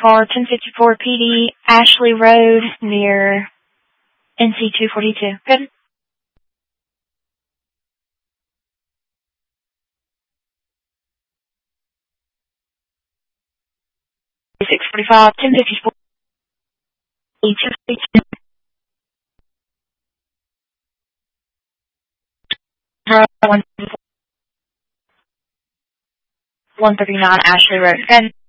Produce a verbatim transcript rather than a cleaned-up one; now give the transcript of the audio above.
car, ten fifty-four P D, Ashley Road, near N C two forty-two. Good. six forty-five, ten fifty-four, two forty-two, one thirty-nine Ashley Road. Good.